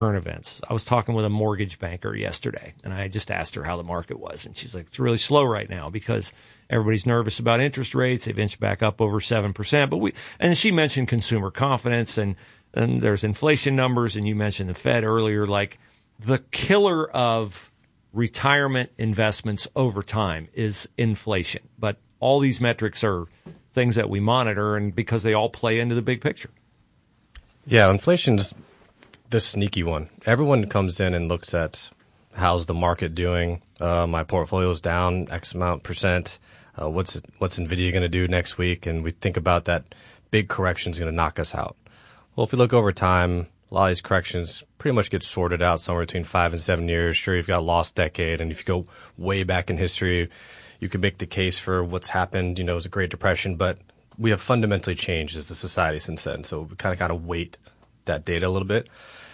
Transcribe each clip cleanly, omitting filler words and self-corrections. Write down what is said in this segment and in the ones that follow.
current events. I was talking with a mortgage banker yesterday, and I just asked her how the market was, and she's like, it's really slow right now because everybody's nervous about interest rates. They've inched back up over 7%. And she mentioned consumer confidence, and there's inflation numbers, and you mentioned the Fed earlier. Like, the killer of retirement investments over time is inflation. But all these metrics are things that we monitor, and because they all play into the big picture. Yeah, inflation's the sneaky one. Everyone comes in and looks at how's the market doing. My portfolio's down X amount percent. What's NVIDIA going to do next week? And we think about that big correction's going to knock us out. Well, if we look over time, a lot of these corrections pretty much get sorted out somewhere between 5 and 7 years. Sure, you've got a lost decade, and if you go way back in history, you can make the case for what's happened. It was a Great Depression, but we have fundamentally changed as a society since then. So we kind of got to weight that data a little bit.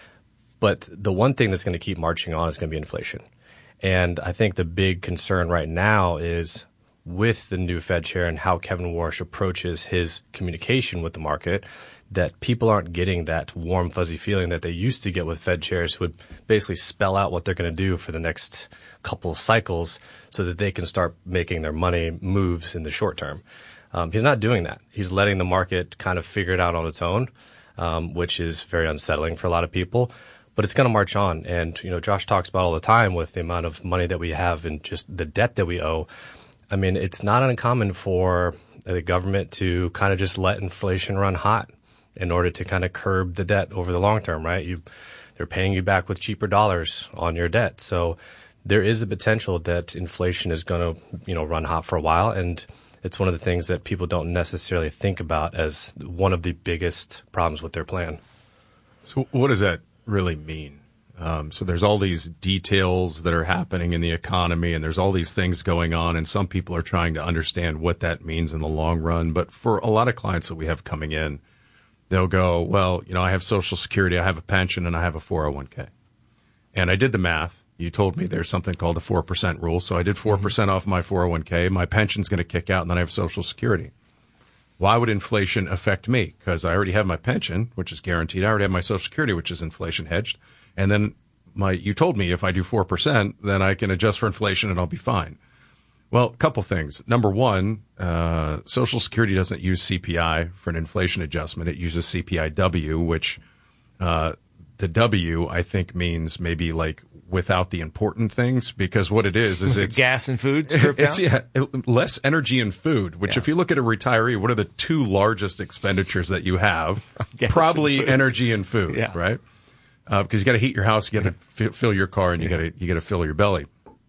But the one thing that's going to keep marching on is going to be inflation. And I think the big concern right now is with the new Fed chair and how Kevin Warsh approaches his communication with the market, that people aren't getting that warm, fuzzy feeling that they used to get with Fed chairs who would basically spell out what they're going to do for the next couple of cycles so that they can start making their money moves in the short term. He's not doing that. He's letting the market kind of figure it out on its own, which is very unsettling for a lot of people. But it's going to march on. And, Josh talks about all the time with the amount of money that we have and just the debt that we owe. I mean, it's not uncommon for the government to kind of just let inflation run hot in order to kind of curb the debt over the long term, right? They're paying you back with cheaper dollars on your debt. So there is a potential that inflation is going to, run hot for a while. And it's one of the things that people don't necessarily think about as one of the biggest problems with their plan. So what does that really mean? So there's all these details that are happening in the economy, and there's all these things going on, and some people are trying to understand what that means in the long run. But for a lot of clients that we have coming in, they'll go, well, I have Social Security, I have a pension, and I have a 401k. And I did the math. You told me there's something called the 4% rule. So I did 4% off my 401k. My pension's going to kick out, and then I have Social Security. Why would inflation affect me? Because I already have my pension, which is guaranteed. I already have my Social Security, which is inflation hedged. And then you told me if I do 4%, then I can adjust for inflation and I'll be fine. Well, a couple things. Number one, Social Security doesn't use CPI for an inflation adjustment. It uses CPIW, which the W, I think, means maybe like without the important things, because what it is it's gas and food stripped out? Less energy and food, which if you look at a retiree, what are the two largest expenditures that you have? Probably energy and food, right? Because you got to heat your house, you got to fill your car, and you got to fill your belly.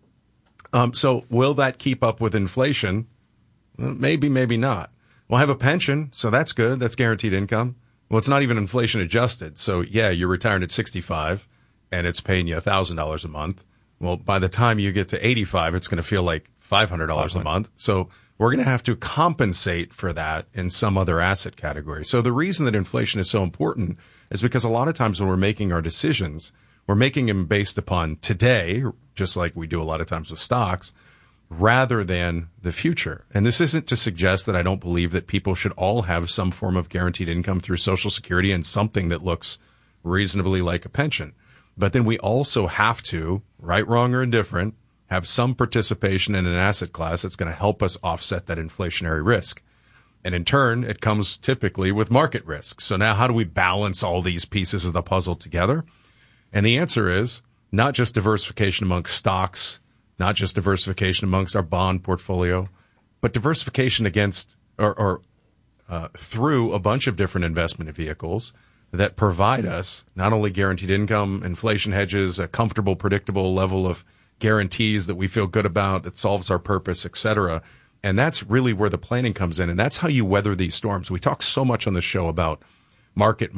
So will that keep up with inflation? Well, maybe, maybe not. Well, I have a pension, so that's good. That's guaranteed income. Well, it's not even inflation adjusted. So yeah, you're retired at 65 and it's paying you $1,000 a month. Well, by the time you get to 85, it's going to feel like $500 a month. So we're going to have to compensate for that in some other asset category. So the reason that inflation is so important is because a lot of times when we're making our decisions, we're making them based upon today, just like we do a lot of times with stocks, rather than the future. And this isn't to suggest that I don't believe that people should all have some form of guaranteed income through Social Security and something that looks reasonably like a pension. But then we also have to, right, wrong, or indifferent, have some participation in an asset class that's going to help us offset that inflationary risk. And in turn, it comes typically with market risk. So now how do we balance all these pieces of the puzzle together? And the answer is not just diversification amongst stocks, not just diversification amongst our bond portfolio, but diversification against or through a bunch of different investment vehicles that provide us not only guaranteed income, inflation hedges, a comfortable, predictable level of guarantees that we feel good about, that solves our purpose, et cetera. And that's really where the planning comes in. And that's how you weather these storms. We talk so much on this show about market.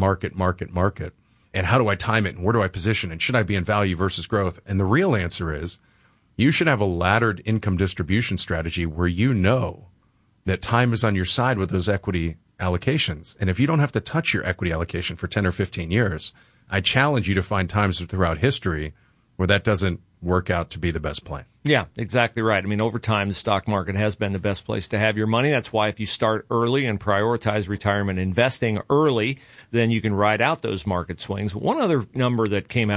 And how do I time it? And where do I position? And should I be in value versus growth? And the real answer is you should have a laddered income distribution strategy where you know that time is on your side with those equity allocations. And if you don't have to touch your equity allocation for 10 or 15 years, I challenge you to find times throughout history where that doesn't work out to be the best plan. Yeah, exactly right. I mean, over time, the stock market has been the best place to have your money. That's why if you start early and prioritize retirement investing early, then you can ride out those market swings. One other number that came out